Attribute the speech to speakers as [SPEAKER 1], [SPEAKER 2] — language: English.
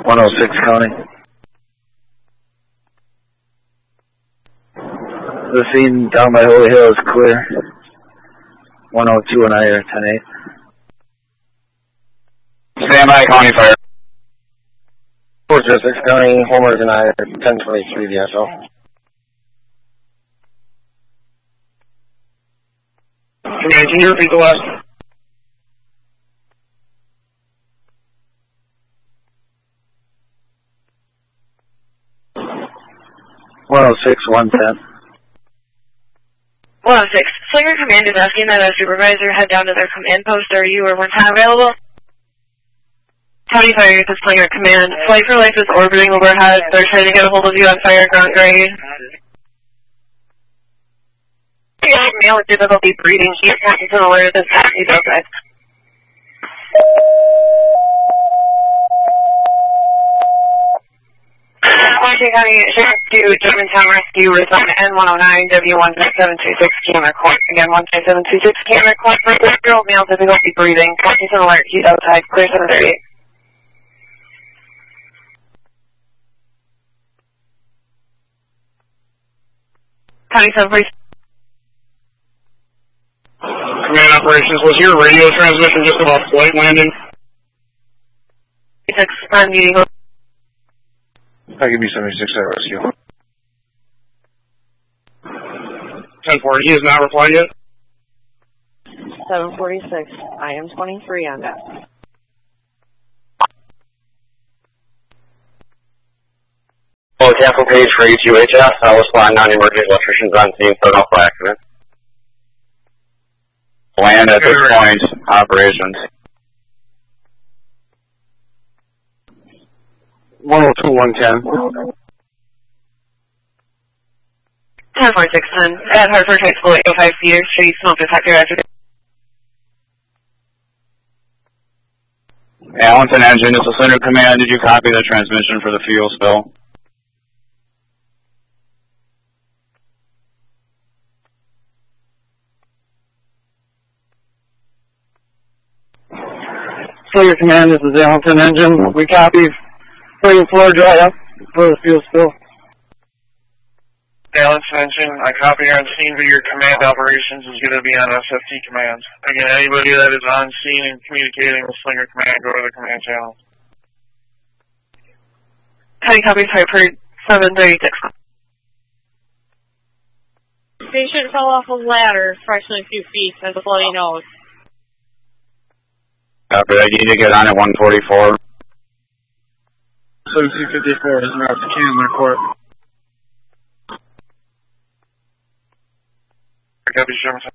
[SPEAKER 1] 106 County. The scene down by Holy Hill is clear. 102 and I are 10-8.
[SPEAKER 2] Stand by, County Fire.
[SPEAKER 1] 406 County, Homers and I are 1023 DSO.
[SPEAKER 3] Command, can you repeat the last?
[SPEAKER 1] 106, 110.
[SPEAKER 4] 106. Slinger Command is asking that a supervisor head down to their command post. Are you or 110 available? County Fire, this is Slinger Command. Flight for Life is orbiting overhead. They're trying to get a hold of you on fire ground grade. Male with difficulty breathing. He is not aware of this. He's outside. Washington County Sheriff to Germantown Rescue is on N109 W15726 camera court. Again, 15726 camera court for 6-year-old male difficulty breathing. Washington alert. He's outside. Clear 738. County 746.
[SPEAKER 3] Command Operations, was your radio transmission just about flight landing?
[SPEAKER 4] It's on meeting.
[SPEAKER 1] I'll give you 76 at rescue.
[SPEAKER 3] 1040, he has not replied yet?
[SPEAKER 5] 746, I am 23 on that.
[SPEAKER 2] Well, cancel page for EQHS. I'll respond non-emergent electricians on scene for an awful accident. Land at this point, operations.
[SPEAKER 1] 102, 110.
[SPEAKER 4] 1046, at Hartford High School, 805 feet, street smoke detector after.
[SPEAKER 2] Allenton Engine, this is Center Command. Did you copy the transmission for the fuel spill?
[SPEAKER 1] Slinger Command, this is Allenton Engine. We copy bring floor dry up for the fuel spill.
[SPEAKER 3] Allenton Engine, I copy on scene, but your command operations is going to be on SFT command. Again, anybody that is on scene and communicating with Slinger Command, go to the command channel.
[SPEAKER 4] County copies Hartford 736.
[SPEAKER 5] Patient fell off a ladder, approximately a few feet, has a bloody nose.
[SPEAKER 2] Copy that. You need to get on at 144.
[SPEAKER 1] 7254 is not the camera court.
[SPEAKER 3] Copy, Sherman.